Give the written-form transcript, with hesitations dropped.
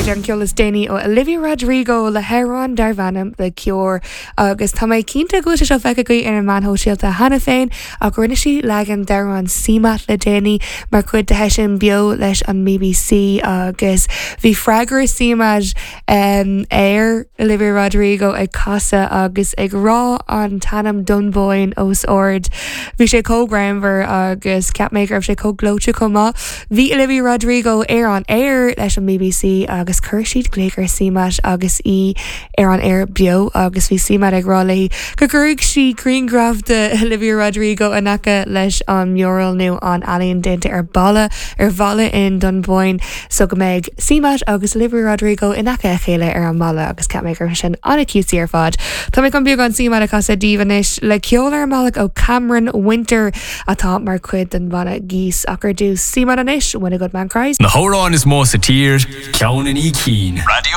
Id an ceolalas déine ó Olivia Rodrigo le Heron Darvanam le Cure agus tá méid cínta go seo fecha go ar an manthó síalta hana féin a rinne si legan deran simat le déine mar chud de heisin bio leis an BBC agus bhí freigur simas air Olivia Rodrigo ag casa agus ag rá an tanam Dunboyne os ord. Bhí sé cógraimhar agus capmaker sé cóglóte comá. Bhí Olivia Rodrigo ar an air leis an BBC agus chuirsíd léiger simas agus ar an air bio agus bhí simat ag rálaí go gurg si Greengraf de Olivia Rodrigo anacha leis an mural nu an alíonn dénta ar balla ar bhalla in Dunboyne so go méid simat agus Olivia Rodrigo anacha a chéile ar an mala agus capmaker sin anna cutí ar fad. Tá mé go beag an simat a casa dívanis le ceolar malach ó Cameron Winter atá mar cuid den bana gís achar dús simat anis when a good man cries. Na hórán is mó sa tír, ceann in í cín. Radio